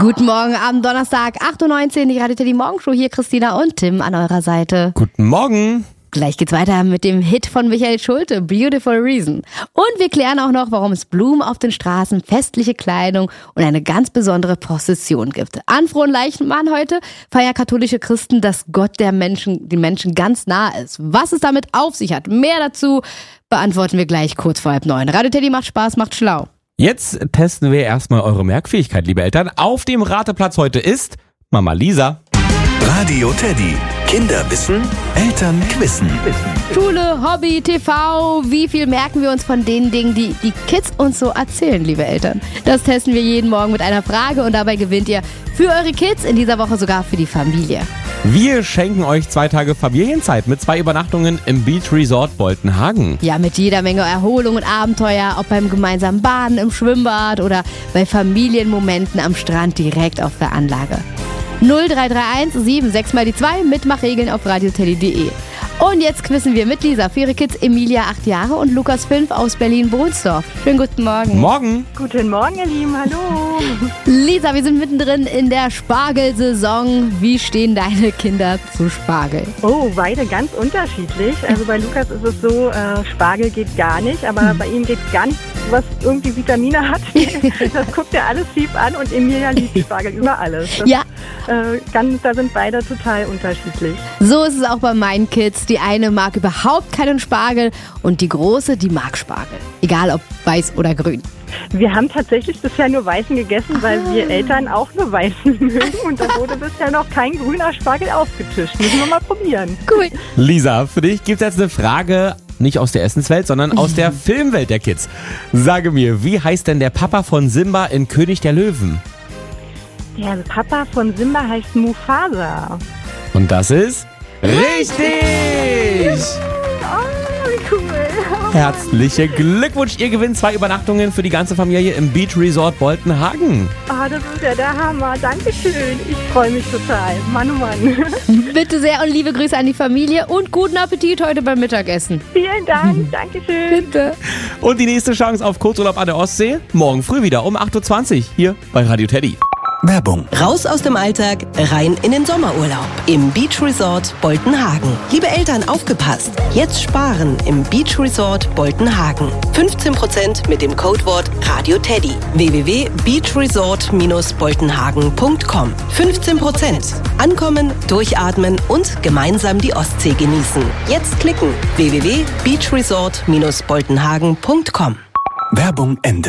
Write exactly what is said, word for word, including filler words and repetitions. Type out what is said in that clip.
Guten Morgen am Donnerstag, acht Uhr neunzehn, die Radio Teddy Morgenshow. Hier Christina und Tim an eurer Seite. Guten Morgen. Gleich geht's weiter mit dem Hit von Michael Schulte, Beautiful Reason. Und wir klären auch noch, warum es Blumen auf den Straßen, festliche Kleidung und eine ganz besondere Prozession gibt. An frohen Leichnam heute feiern katholische Christen, dass Gott der Menschen, die Menschen ganz nah ist. Was es damit auf sich hat, mehr dazu beantworten wir gleich kurz vor halb neun. Radio Teddy macht Spaß, macht schlau. Jetzt testen wir erstmal eure Merkfähigkeit, liebe Eltern. Auf dem Rateplatz heute ist Mama Lisa. Radio Teddy. Kinder wissen, Eltern quizzen. Schule, Hobby, T V, wie viel merken wir uns von den Dingen, die die Kids uns so erzählen, liebe Eltern? Das testen wir jeden Morgen mit einer Frage und dabei gewinnt ihr für eure Kids, in dieser Woche sogar für die Familie. Wir schenken euch zwei Tage Familienzeit mit zwei Übernachtungen im Beach Resort Boltenhagen. Ja, mit jeder Menge Erholung und Abenteuer, ob beim gemeinsamen Baden im Schwimmbad oder bei Familienmomenten am Strand direkt auf der Anlage. null drei drei eins sieben sechs mal die zwei, Mitmachregeln auf radioteddy punkt de. Und jetzt quizzen wir mit Lisa für ihre Kids Emilia, acht Jahre, und Lukas, fünf, aus Berlin-Bohnsdorf. Schönen guten Morgen. Morgen. Guten Morgen, ihr Lieben, hallo. Lisa, wir sind mittendrin in der Spargelsaison. Wie stehen deine Kinder zu Spargel? Oh, beide ganz unterschiedlich. Also bei Lukas ist es so, äh, Spargel geht gar nicht, aber hm. bei ihm geht gar nichts, was irgendwie Vitamine hat. Das guckt er alles schief an und Emilia liebt Spargel über alles. Das, ja. Äh, ganz, da sind beide total unterschiedlich. So ist es auch bei meinen Kids. Die eine mag überhaupt keinen Spargel und die große, die mag Spargel. Egal ob weiß oder grün. Wir haben tatsächlich bisher nur weißen gegessen, weil ah. wir Eltern auch nur weißen mögen. Und da wurde bisher noch kein grüner Spargel aufgetischt. Müssen wir mal probieren. Cool. Lisa, für dich gibt es jetzt eine Frage, nicht aus der Essenswelt, sondern aus der Filmwelt der Kids. Sage mir, wie heißt denn der Papa von Simba in König der Löwen? Der Papa von Simba heißt Mufasa. Und das ist richtig! Oh, wie cool. Herzlichen Glückwunsch, ihr gewinnt zwei Übernachtungen für die ganze Familie im Beach Resort Boltenhagen. Ah, das ist ja der Hammer. Dankeschön. Ich freue mich total. Mann, oh Mann. Bitte sehr und liebe Grüße an die Familie und guten Appetit heute beim Mittagessen. Vielen Dank. Dankeschön. Bitte. Und die nächste Chance auf Kurzurlaub an der Ostsee? Morgen früh wieder um acht Uhr zwanzig hier bei Radio Teddy. Werbung. Raus aus dem Alltag, rein in den Sommerurlaub im Beach Resort Boltenhagen. Liebe Eltern, aufgepasst! Jetzt sparen im Beach Resort Boltenhagen. fünfzehn Prozent mit dem Codewort RADIOTEDDY. w w w punkt beach resort dash boltenhagen punkt com. fünfzehn Prozent. Ankommen, durchatmen und gemeinsam die Ostsee genießen. Jetzt klicken w w w punkt beach resort dash boltenhagen punkt com. Werbung Ende.